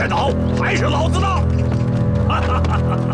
先刀还是老子的！哈哈哈哈！